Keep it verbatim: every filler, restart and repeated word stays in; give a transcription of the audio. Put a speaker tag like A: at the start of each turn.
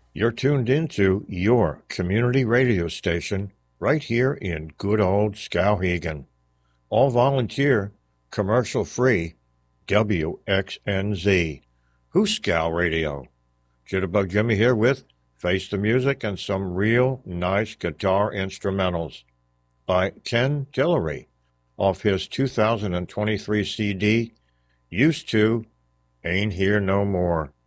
A: You're tuned into your community radio station right here in good old Skowhegan. All volunteer, commercial free, W X N Z. Who's Scow Radio? Jitterbug Jimmy here with Face the Music and some real nice guitar instrumentals by Ken Tillery off his two thousand twenty-three C D, Used to, Ain't Here No More.